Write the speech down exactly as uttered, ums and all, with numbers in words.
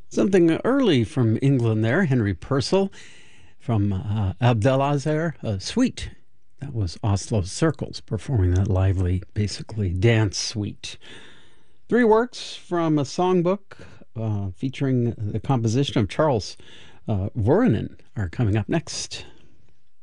Something early from England there, Henry Purcell from uh, Abdelazer, a suite. That was Oslo Circles performing that lively, basically dance suite. Three works from a songbook uh, featuring the composition of Charles uh, Vuorinen are coming up next.